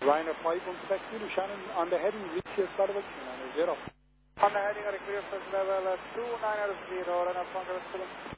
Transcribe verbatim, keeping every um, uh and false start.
Ryanair five one spec zero, Shannon, on the heading, reach your start of zero. On the heading, I clear for level uh, two nine zero, Ryanair Funker,